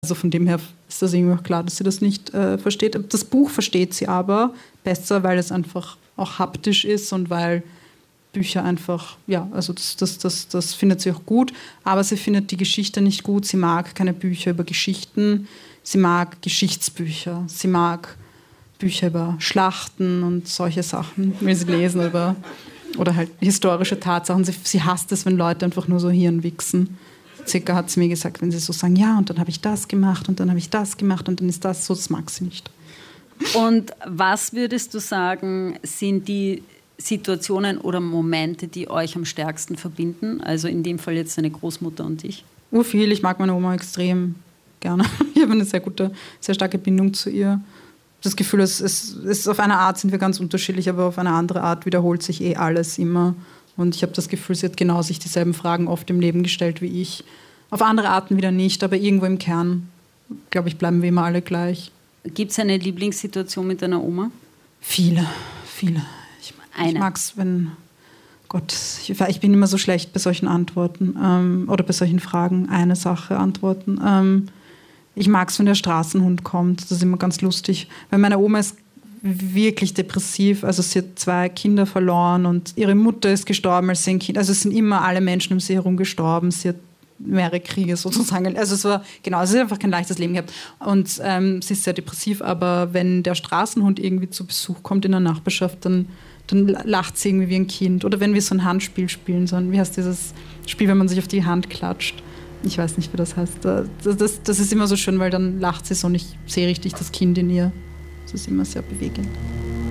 Also von dem her ist das irgendwie auch klar, dass sie das nicht versteht. Das Buch versteht sie aber besser, weil es einfach auch haptisch ist und weil Bücher einfach, ja, also das findet sie auch gut, aber sie findet die Geschichte nicht gut. Sie mag keine Bücher über Geschichten, sie mag Geschichtsbücher, sie mag Bücher über Schlachten und solche Sachen, will sie lesen, oder halt historische Tatsachen. Sie hasst es, wenn Leute einfach nur so Hirnwichsen. Circa hat sie mir gesagt, wenn sie so sagen, ja, und dann habe ich das gemacht und dann habe ich das gemacht und dann ist das so, das mag sie nicht. Und was würdest du sagen, sind die Situationen oder Momente, die euch am stärksten verbinden? Also in dem Fall jetzt deine Großmutter und dich. Viel, ich mag meine Oma extrem gerne. Ich habe eine sehr starke Bindung zu ihr. Das Gefühl, es ist auf eine Art sind wir ganz unterschiedlich, aber auf eine andere Art wiederholt sich alles immer. Und ich habe das Gefühl, sie hat genau sich dieselben Fragen oft im Leben gestellt wie ich. Auf andere Arten wieder nicht, aber irgendwo im Kern, glaube ich, bleiben wir immer alle gleich. Gibt es eine Lieblingssituation mit deiner Oma? Viele. Ich mag es, wenn... Gott, ich bin immer so schlecht bei solchen Antworten oder bei solchen Fragen. Eine Sache antworten. Ich mag es, wenn der Straßenhund kommt. Das ist immer ganz lustig. Weil meine Oma ist wirklich depressiv. Also sie hat 2 Kinder verloren und ihre Mutter ist gestorben, als sie ein Kind... Also es sind immer alle Menschen um sie herum gestorben. Sie hat mehrere Kriege sozusagen. Also sie hat einfach kein leichtes Leben gehabt. Und sie ist sehr depressiv, aber wenn der Straßenhund irgendwie zu Besuch kommt in der Nachbarschaft, dann lacht sie irgendwie wie ein Kind. Oder wenn wir so ein Handspiel spielen, wie heißt dieses Spiel, wenn man sich auf die Hand klatscht? Ich weiß nicht, wie das heißt. Das ist immer so schön, weil dann lacht sie so und ich sehe richtig das Kind in ihr. Das ist immer sehr bewegend.